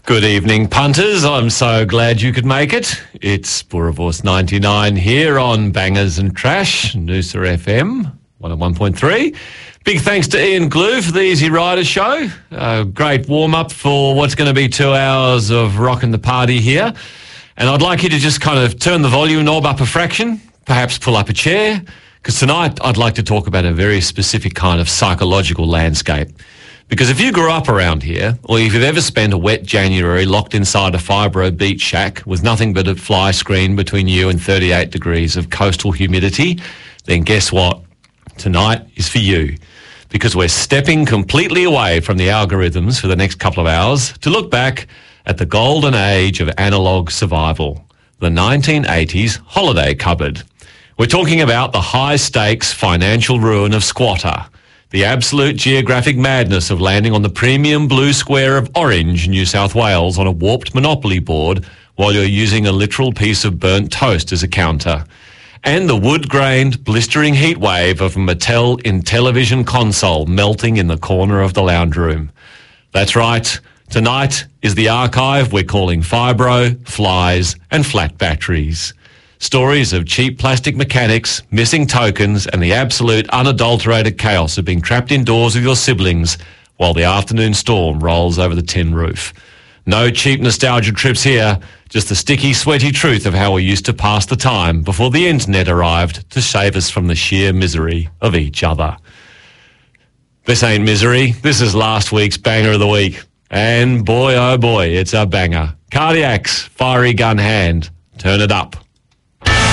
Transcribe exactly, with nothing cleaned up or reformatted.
Good evening, punters. I'm so glad you could make it. It's Boerewors ninety-nine here on Bangers and Trash, Noosa F M, one oh one point three. Big thanks to Ian Glue for the Easy Rider show. A great warm-up for what's going to be two hours of rocking the party here. And I'd like you to just kind of turn the volume knob up a fraction, perhaps pull up a chair, because tonight I'd like to talk about a very specific kind of psychological landscape. Because if you grew up around here, or if you've ever spent a wet January locked inside a fibro beach shack with nothing but a fly screen between you and thirty-eight degrees of coastal humidity, then guess what? Tonight is for you. Because we're stepping completely away from the algorithms for the next couple of hours to look back at the golden age of analogue survival, the nineteen eighties holiday cupboard. We're talking about the high-stakes financial ruin of squatter, the absolute geographic madness of landing on the premium blue square of Orange, New South Wales on a warped Monopoly board while you're using a literal piece of burnt toast as a counter, and the wood-grained, blistering heat wave of a Mattel Intellivision console melting in the corner of the lounge room. That's right, tonight is the archive we're calling Fibro, Flies and Flat Batteries. Stories of cheap plastic mechanics, missing tokens and the absolute unadulterated chaos of being trapped indoors with your siblings while the afternoon storm rolls over the tin roof. No cheap nostalgia trips here, just the sticky, sweaty truth of how we used to pass the time before the internet arrived to save us from the sheer misery of each other. This ain't misery, this is last week's banger of the week. And boy, oh boy, it's a banger. Cardiacs, Fiery Gun Hand, turn it up.